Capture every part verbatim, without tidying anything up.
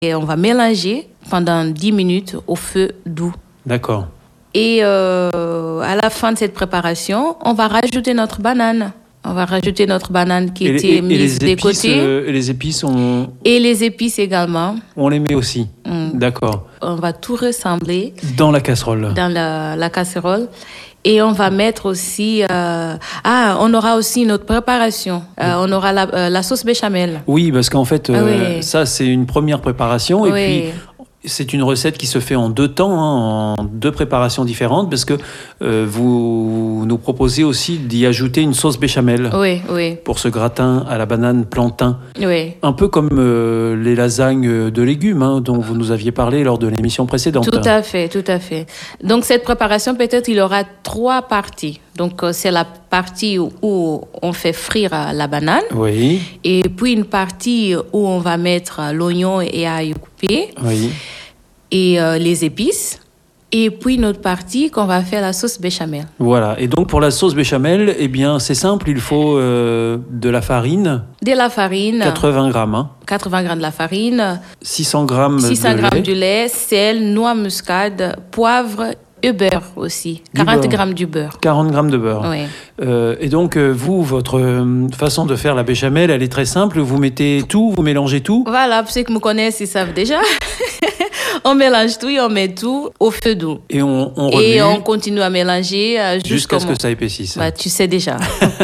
Et on va mélanger pendant dix minutes au feu doux. D'accord. Et euh, à la fin de cette préparation, on va rajouter notre banane. On va rajouter notre banane qui et était les, et, mise et les de côté. Euh, et les épices, on... Et les épices également. On les met aussi. Mm. D'accord. On va tout ressembler. Dans la casserole. Dans la, la casserole. Et on va mettre aussi... Euh... Ah, on aura aussi une autre préparation. Euh, on aura la, euh, la sauce béchamel. Oui, parce qu'en fait, euh, ah, oui. ça, c'est une première préparation. Et oui. puis... C'est une recette qui se fait en deux temps, hein, en deux préparations différentes, parce que euh, vous nous proposez aussi d'y ajouter une sauce béchamel. Oui, oui. Pour ce gratin à la banane plantain. Oui. Un peu comme euh, les lasagnes de légumes, hein, dont vous nous aviez parlé lors de l'émission précédente. Tout à fait, tout à fait. Donc cette préparation, peut-être, il y aura trois parties. Donc euh, c'est la partie où, où on fait frire la banane. Oui. Et puis une partie où on va mettre l'oignon et ail coupé. Oui. Et euh, les épices. Et puis une autre partie qu'on va faire la sauce béchamel. Voilà. Et donc pour la sauce béchamel, eh bien c'est simple, il faut euh, de la farine. De la farine. quatre-vingts grammes. Hein. quatre-vingts grammes de la farine. six cents grammes six cents de grammes lait. du lait, sel, noix muscade, poivre et beurre aussi. Du quarante beurre. grammes du beurre. quarante grammes de beurre. Oui. Euh, et donc, euh, vous, votre euh, façon de faire la béchamel, elle est très simple. Vous mettez tout, vous mélangez tout. Voilà, pour ceux qui me connaissent, ils savent déjà. On mélange tout et on met tout au feu doux. Et on, on remue. Et on continue à mélanger euh, jusqu'à ce mon... que ça épaississe. Bah, tu sais déjà.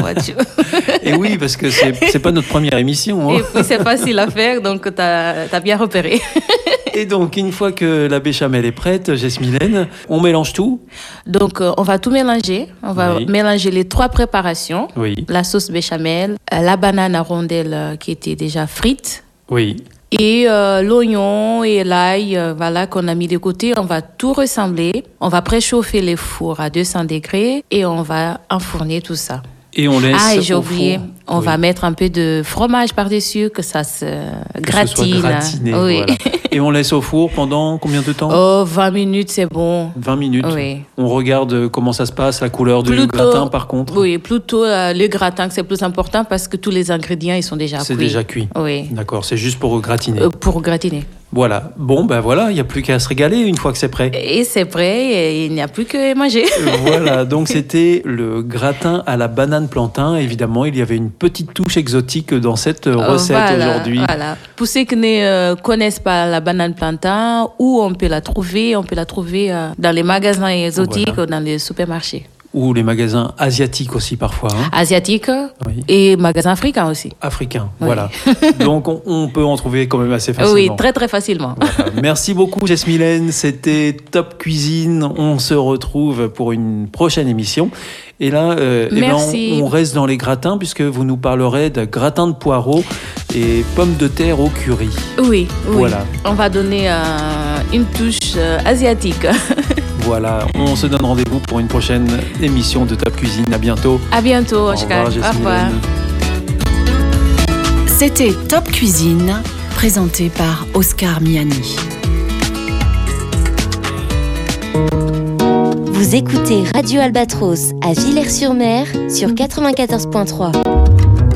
Et oui, parce que c'est, c'est pas notre première émission. Hein. Et puis c'est facile à faire, donc t'as, t'as bien repéré. Et donc, une fois que la béchamel est prête, Jasmilène, on mélange tout. Donc, euh, on va tout mélanger. On va oui. mélanger les trois préparations. Oui. La sauce béchamel, euh, la banane à rondelles euh, qui était déjà frite. Oui. Et euh, l'oignon et l'ail, euh, voilà, qu'on a mis de côté. On va tout ressembler. On va préchauffer les fours à deux cents degrés et on va enfourner tout ça. Et on laisse Ah, et j'ai au oublié, four. on oui. va mettre un peu de fromage par-dessus, que ça se que gratine. Ce soit gratiné, oui. Voilà. Et on laisse au four pendant combien de temps? Oh, vingt minutes, c'est bon. vingt minutes. Oui. On regarde comment ça se passe, la couleur du Plutôt, gratin par contre. Oui, plutôt euh, le gratin, que c'est plus important parce que tous les ingrédients, ils sont déjà c'est cuits. C'est déjà cuit. Oui. D'accord, c'est juste pour gratiner. Euh, pour gratiner. Voilà. Bon, ben voilà, il n'y a plus qu'à se régaler une fois que c'est prêt. Et c'est prêt, et il n'y a plus qu'à manger. Voilà, donc c'était le gratin à la banane plantain. Évidemment, il y avait une petite touche exotique dans cette recette voilà, aujourd'hui. Voilà. Pour ceux qui ne euh, connaissent pas la banane plantain, où on peut la trouver, on peut la trouver euh, dans les magasins exotiques voilà. ou dans les supermarchés. Ou les magasins asiatiques aussi parfois. Hein. Asiatiques oui. et magasins africains aussi. Africains, oui. voilà. Donc on, on peut en trouver quand même assez facilement. Oui, très très facilement. Voilà. Merci beaucoup Jasmilène, c'était Top Cuisine. On se retrouve pour une prochaine émission. Et là, euh, eh ben on, on reste dans les gratins puisque vous nous parlerez de gratin de poireaux et pommes de terre au curry. Oui, voilà. oui. On va donner euh, une touche euh, asiatique. Voilà, on se donne rendez-vous pour une prochaine émission de Top Cuisine. À bientôt. À bientôt, Oscar. Au revoir, Au revoir. C'était Top Cuisine, présenté par Oscar Miani. Vous écoutez Radio Albatros à Villers-sur-Mer sur quatre-vingt-quatorze point trois.